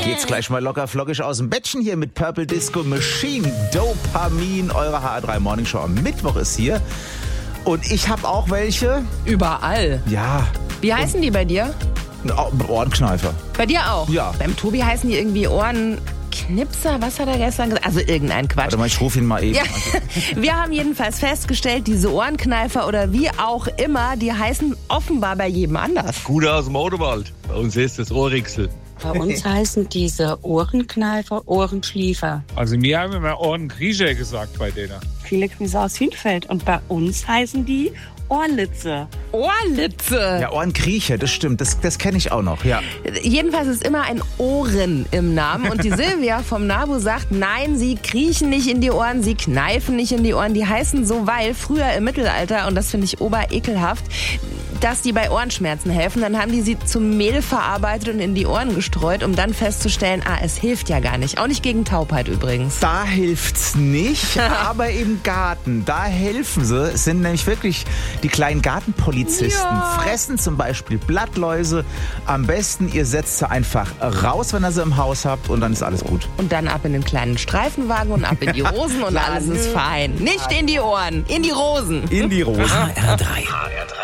geht's gleich mal locker flockig aus dem Bettchen hier mit Purple Disco Machine. Dopamin, eure HR3 Morning Show am Mittwoch ist hier. Und ich habe auch welche. Überall. Ja. Wie heißen die bei dir? Ohrenkneifer. Bei dir auch? Ja. Beim Tobi heißen die irgendwie Ohrenknipser. Was hat er gestern gesagt? Also irgendein Quatsch. Warte mal, ich rufe ihn mal eben. Ja. Wir haben jedenfalls festgestellt, diese Ohrenkneifer oder wie auch immer, die heißen offenbar bei jedem anders. Gute aus dem Oderwald. Bei uns ist das Ohrrichsel. Bei uns heißen diese Ohrenkneifer Ohrenschliefer. Also mir haben immer Ohrenkriecher gesagt bei denen. Viele kommen aus Hünfeld und bei uns heißen die Ohrlitze. Ohrlitze. Ja, Ohrenkriecher, das stimmt. Das kenne ich auch noch, ja. Jedenfalls ist immer ein Ohren im Namen. Und die Silvia vom NABU sagt, nein, sie kriechen nicht in die Ohren, sie kneifen nicht in die Ohren. Die heißen so, weil früher im Mittelalter, und das finde ich oberekelhaft, dass die bei Ohrenschmerzen helfen. Dann haben die sie zum Mehl verarbeitet und in die Ohren gestreut, um dann festzustellen, es hilft ja gar nicht. Auch nicht gegen Taubheit übrigens. Da hilft's nicht, aber im Garten, da helfen sie. Es sind nämlich wirklich die kleinen Gartenpolizisten. Ja. Fressen zum Beispiel Blattläuse. Am besten, ihr setzt sie einfach raus, wenn ihr sie im Haus habt, und dann ist alles gut. Und dann ab in den kleinen Streifenwagen und ab in die Rosen und alles ist fein. Nicht in die Ohren, in die Rosen. In die Rosen. HR3.